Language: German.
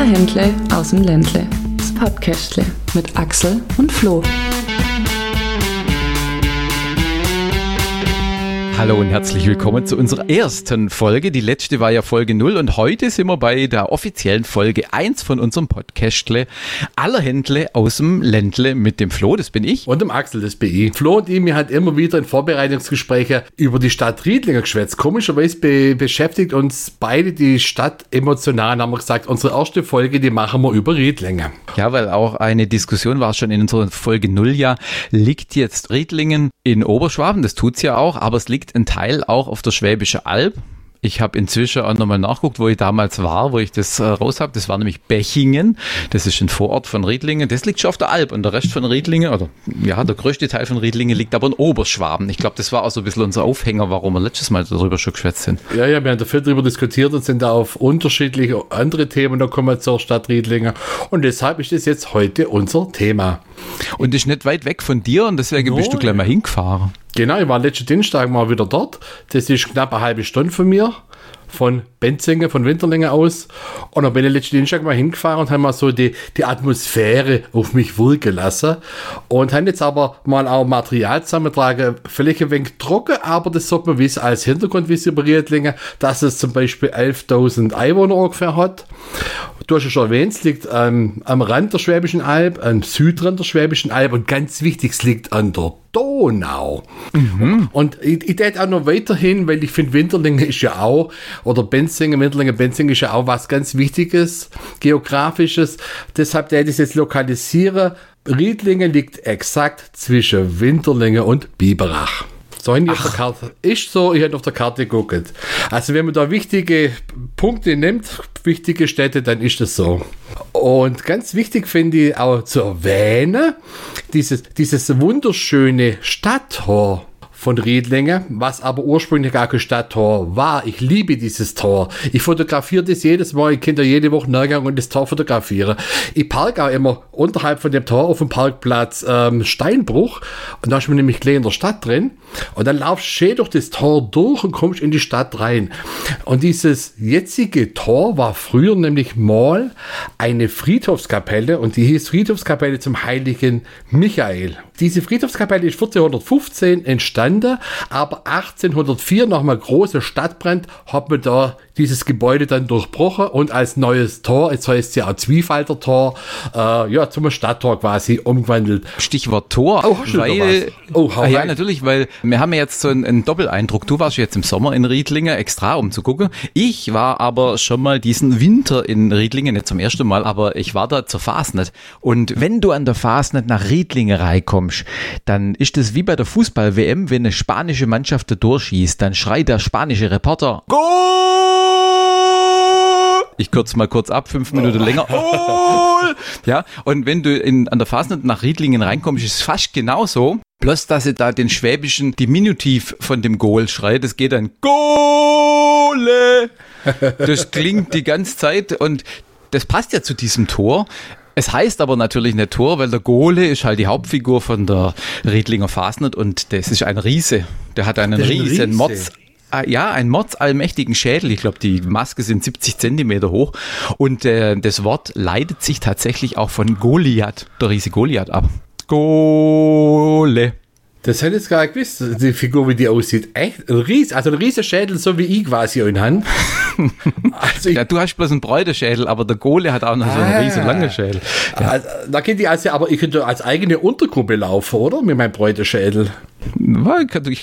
Händle aus dem Ländle. Das Podcastle mit Axel und Flo. Hallo und herzlich willkommen zu unserer ersten Folge. Die letzte war ja Folge 0 und heute sind wir bei der offiziellen Folge 1 von unserem Podcastle aller Händle aus dem Ländle mit dem Flo, das bin ich. Und dem Axel, das bin ich. Flo und ich, mir hat immer wieder in Vorbereitungsgesprächen über die Stadt Riedlingen geschwätzt. Komischerweise beschäftigt uns beide die Stadt emotional. Haben wir gesagt, unsere erste Folge, die machen wir über Riedlingen. Ja, weil auch eine Diskussion war schon in unserer Folge 0 ja, liegt jetzt Riedlingen in Oberschwaben, das tut's ja auch, aber es liegt ein Teil auch auf der Schwäbische Alb. Ich habe inzwischen auch nochmal nachgeguckt, wo ich damals war, wo ich das raus habe. Das war nämlich Bechingen. Das ist ein Vorort von Riedlingen. Das liegt schon auf der Alb. Und der Rest von Riedlingen, oder ja, der größte Teil von Riedlingen liegt aber in Oberschwaben. Ich glaube, das war auch so ein bisschen unser Aufhänger, warum wir letztes Mal darüber schon geschwätzt sind. Ja, wir haben dafür darüber diskutiert und sind da auf unterschiedliche andere Themen da kommen wir zur Stadt Riedlingen. Und deshalb ist das jetzt heute unser Thema. Und ist nicht weit weg von dir und deswegen bist du gleich mal hingefahren. Genau, ich war letzten Dienstag mal wieder dort. Das ist knapp eine halbe Stunde von mir, von Benzingen, von Winterlingen aus. Und dann bin ich letzten Dienstag mal hingefahren und habe mal so die Atmosphäre auf mich wirken lassen. Und habe jetzt aber mal auch Material zusammengetragen, vielleicht ein wenig trocken, aber das sollte man wissen als Hintergrundwissen über Riedlingen, dass es zum Beispiel 11.000 Einwohner ungefähr hat. Du hast ja schon erwähnt, es liegt am Rand der Schwäbischen Alb, am Südrand der Schwäbischen Alb und ganz wichtig, es liegt an der Donau. Mhm. Und ich denke auch noch weiterhin, weil ich finde, Winterlingen ist ja auch, oder Benzingen ist ja auch was ganz Wichtiges, Geografisches. Deshalb werde ich es jetzt lokalisieren. Riedlingen liegt exakt zwischen Winterlingen und Biberach. So auf der Karte. Ist so, ich habe auf der Karte geguckt. Also wenn man da wichtige Punkte nimmt, wichtige Städte, dann ist das so. Und ganz wichtig finde ich auch zu erwähnen, dieses wunderschöne Stadttor von Riedlingen, was aber ursprünglich gar kein Stadttor war. Ich liebe dieses Tor. Ich fotografiere das jedes Mal. Ich kann da jede Woche nachgehen und das Tor fotografieren. Ich parke auch immer unterhalb von dem Tor auf dem Parkplatz Steinbruch. Und da ist man nämlich gleich in der Stadt drin. Und dann laufst du schön durch das Tor durch und kommst in die Stadt rein. Und dieses jetzige Tor war früher nämlich mal eine Friedhofskapelle und die hieß Friedhofskapelle zum heiligen Michael. Diese Friedhofskapelle ist 1415 entstanden, aber 1804 nach einem großen Stadtbrand hat man da dieses Gebäude dann durchbrochen und als neues Tor, jetzt heißt es ja auch Zwiefalter-Tor, zum Stadttor quasi umgewandelt. Stichwort Tor, ja natürlich, weil wir haben ja jetzt so einen Doppeleindruck. Du warst jetzt im Sommer in Riedlingen, extra um zu gucken. Ich war aber schon mal diesen Winter in Riedlingen, nicht zum ersten Mal, aber ich war da zur Fasnet. Und wenn du an der Fasnet nach Riedlingen reinkommst, dann ist das wie bei der Fußball-WM, wenn eine spanische Mannschaft da durchschießt, dann schreit der spanische Reporter Goal! Ich kürze mal kurz ab, 5 Minuten länger. Goal! Ja, und wenn du an der Fasnet nach Riedlingen reinkommst, ist es fast genauso. Bloß, dass sie da den schwäbischen Diminutiv von dem Goal schreit, das geht dann Gole! Das klingt die ganze Zeit und das passt ja zu diesem Tor. Es heißt aber natürlich nicht Tor, weil der Gole ist halt die Hauptfigur von der Riedlinger Fasnet und das ist ein Riese. Der hat einen riesen einen mordsallmächtigen Schädel. Ich glaube, die Maske sind 70 Zentimeter hoch. Und das Wort leitet sich tatsächlich auch von Goliath, der Riese Goliath, ab. Gole. Das hätte ich jetzt gar nicht gewusst, die Figur, wie die aussieht. Echt? Ein riesen Schädel, so wie ich quasi in Hand. Also ja, du hast bloß einen Breuderschädel, aber der Gole hat auch noch so einen riesen langen Schädel. Ja. Also, da könnte ich aber ich könnte als eigene Untergruppe laufen, oder? Mit meinem Breuderschädel. Ich